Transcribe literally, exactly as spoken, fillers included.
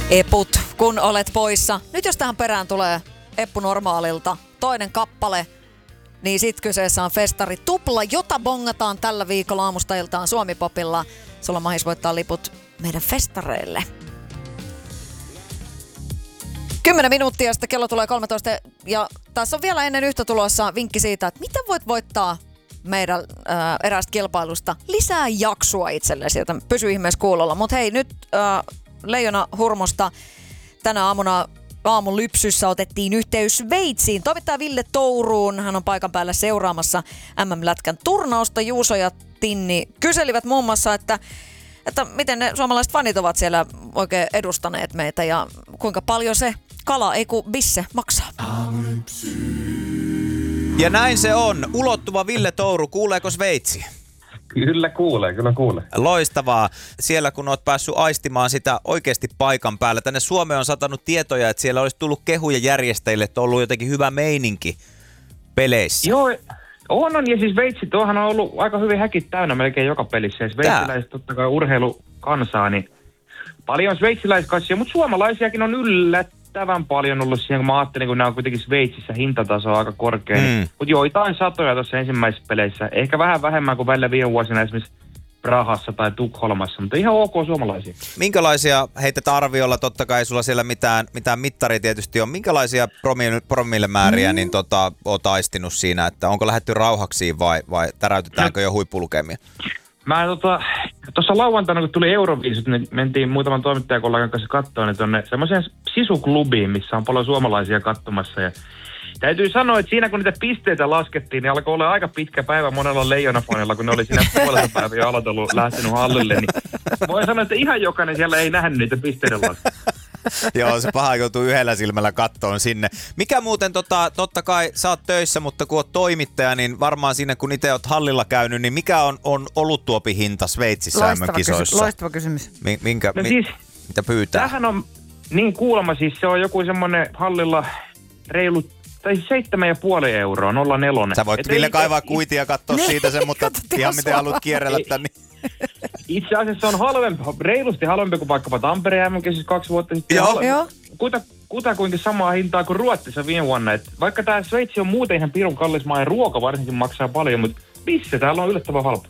Eput, kun olet poissa. Nyt jos tähän perään tulee Eppu Normaalilta toinen kappale, niin sit kyseessä on festari tupla, jota bongataan tällä viikolla aamusta iltaan Suomi-popilla. Sulla on mahis voittaa liput meidän festareille. Kymmenen minuuttia, sitten kello tulee kolmetoista. Ja tässä on vielä ennen yhtä tulossa vinkki siitä, että miten voit voittaa meidän äh, eräästä kilpailusta lisää jaksoa itsellesi, joten pysy ihmeessä kuulolla. Mutta hei, nyt äh, Leijona Hurmosta tänä aamuna aamun lypsyssä otettiin yhteys Sveitsiin. Toimittaja Ville Touruun, hän on paikan päällä seuraamassa M M-lätkän turnausta. Juuso ja Tinni kyselivät muun muassa, että, että miten ne suomalaiset fanit ovat siellä oikein edustaneet meitä ja kuinka paljon se kala, ei kun bisse, maksaa. Ja näin se on. Ulottuva Ville Touru, kuuleeko Sveitsi? Kyllä kuulee, kyllä kuulee. Loistavaa. Siellä kun oot päässyt aistimaan sitä oikeasti paikan päällä. Tänne Suomeen on satanut tietoja, että siellä olisi tullut kehuja järjestäjille, että on ollut jotenkin hyvä meininki peleissä. Joo, on, on. Ja siis Sveitsi, tuohan on ollut aika hyvin häkit täynnä melkein joka pelissä. Ja sveitsiläiset totta kai urheilukansaa, niin paljon sveitsiläiskassia, mutta suomalaisiakin on yllättävän paljon ollut siihen, kun mä ajattelin, kun nämä on kuitenkin Sveitsissä hintataso on aika korkea. Mm. Niin, mutta joitain satoja tuossa ensimmäisissä peleissä. Ehkä vähän vähemmän kuin välillä viime vuosina esimerkiksi Prahassa tai Tukholmassa, mutta ihan ok suomalaisia. Minkälaisia, heität arviolla, totta kai sulla siellä mitään, mitään mittaria tietysti on, minkälaisia promillemääriä mm. niin tota, oot aistinut siinä, että onko lähdetty rauhaksiin vai, vai täräytetäänkö jo huippulukemia? Mä tuossa tota, lauantaina, kun tuli Euroviisut, niin mentiin muutaman toimittajakollegan kanssa katsomaan niin tuonne semmoiseen sisuklubiin, missä on paljon suomalaisia katsomassa. Ja täytyy sanoa, että siinä kun niitä pisteitä laskettiin, niin alkoi olla aika pitkä päivä monella Leijona-fanilla, kun ne oli siinä puolelta päivä jo aloitellut lähtenyt hallille. Niin voin sanoa, että ihan jokainen siellä ei nähnyt niitä pisteiden laskea. Joo, se paha joutuu yhdellä silmällä kattoon sinne. Mikä muuten, tota, totta kai sä oot töissä, mutta kun oot toimittaja, niin varmaan siinä kun itse oot hallilla käynyt, niin mikä on, on oluttuopi hinta Sveitsissä M M-kisoissa? Kysy- loistava kysymys. Minkä, no mi, siis, mitä pyytää? Tämähän on niin kuulemma, siis se on joku semmoinen hallilla reilu, tai siis seitsemän ja puoli euroa, nolla nelonen. Sä voit Et Ville ei, kaivaa et, kuitia ja katsoa siitä sen, mutta ihan miten haluat kierrellä tän. Niin. Itse asiassa on halvempi, reilusti halvempi kuin vaikkapa Tampereen M M siis kaksi vuotta sitten. Joo. Joo. Kuta, kutakuinkin samaa hintaa kuin Ruotsissa viime vuonna. Et vaikka tää Sveitsi on muuten ihan pirun kallis maa ja ruoka varsinkin maksaa paljon, mutta missä täällä on yllättävän halpa.